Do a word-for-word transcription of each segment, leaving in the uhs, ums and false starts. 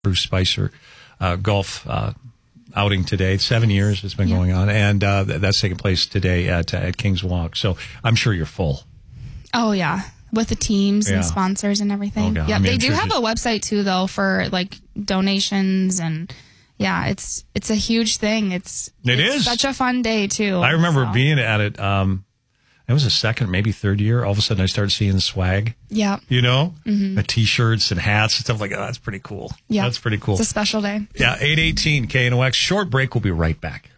Bruce Spicer uh, golf uh, outing today. Seven years it's been yeah. going on, and uh, that's taking place today at at Kings Walk. So I'm sure you're full. Oh yeah, with the teams yeah. and sponsors and everything. Oh, yeah, I mean, they I'm do sure have just... a website too, though, for like donations and. Yeah, it's it's a huge thing. It's it it's is such a fun day too. I remember so. being at it. Um, it was a second, maybe third year. All of a sudden, I started seeing swag. Yeah, you know, mm-hmm. the T-shirts and hats and stuff like that. That's pretty cool. Yeah, that's pretty cool. It's a special day. Yeah, eight eighteen K N O X. Short break. We'll be right back.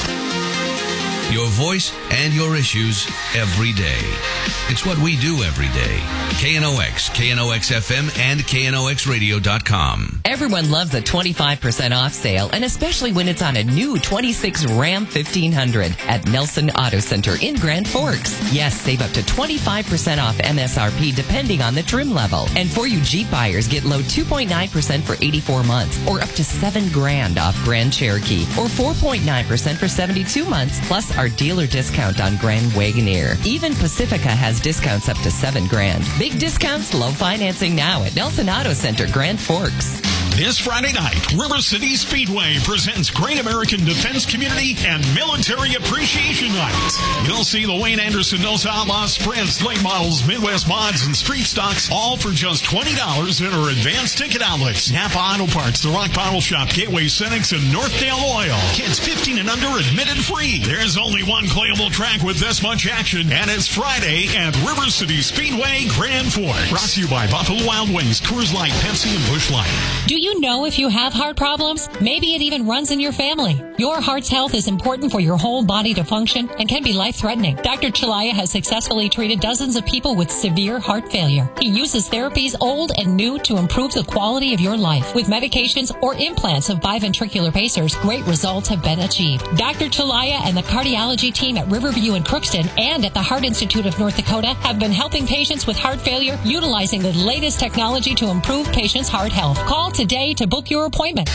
Your voice and your issues every day. It's what we do every day. K N O X, K N O X F M, and K N O X radio dot com. Everyone loves a twenty-five percent off sale, and especially when it's on a new twenty-six Ram fifteen hundred at Nelson Auto Center in Grand Forks. Yes, save up to twenty-five percent off M S R P depending on the trim level. And for you Jeep buyers, get low two point nine percent for eighty-four months, or up to seven grand off Grand Cherokee, or four point nine percent for seventy-two months, plus our dealer discount on Grand Wagoneer. Even Pacifica has discounts up to seven grand. Big discounts, low financing now at Nelson Auto Center, Grand Forks. This Friday night, River City Speedway presents Great American Defense Community and Military Appreciation Night. You'll see the Wayne Anderson Nos Outlaws Sprints, late models, Midwest mods, and street stocks, all for just twenty dollars at our advanced ticket outlets. Napa Auto Parts, The Rock Bottle Shop, Gateway Cenex, and Northdale Oil. Kids fifteen and under admitted free. There's only one playable track with this much action, and it's Friday at River City Speedway, Grand Forks. Brought to you by Buffalo Wild Wings, Coors Light, Pepsi, and Busch Light. Do you know if you have heart problems? Maybe it even runs in your family. Your heart's health is important for your whole body to function and can be life-threatening. Doctor Chalaya has successfully treated dozens of people with severe heart failure. He uses therapies old and new to improve the quality of your life. With medications or implants of biventricular pacers, great results have been achieved. Doctor Chalaya and the cardiology team at Riverview and Crookston and at the Heart Institute of North Dakota have been helping patients with heart failure utilizing the latest technology to improve patients' heart health. Call today to book your appointment.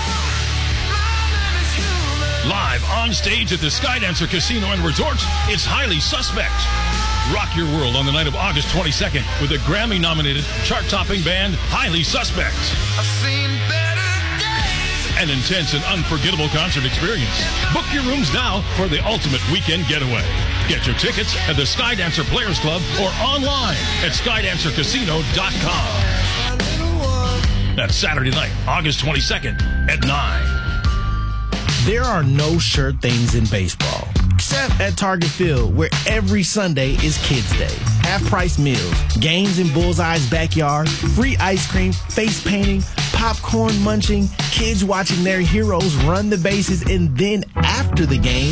Live on stage at the Skydancer Casino and Resort, it's Highly Suspect. Rock your world on the night of August twenty-second with the Grammy-nominated, chart-topping band Highly Suspect. I've seen better days. An intense and unforgettable concert experience. Book your rooms now for the ultimate weekend getaway. Get your tickets at the Skydancer Players Club or online at skydancer casino dot com. That's Saturday night, August twenty-second at nine. There are no sure things in baseball, except at Target Field, where every Sunday is Kids Day. Half-price meals, games in Bullseye's backyard, free ice cream, face painting, popcorn munching, kids watching their heroes run the bases, and then after the game,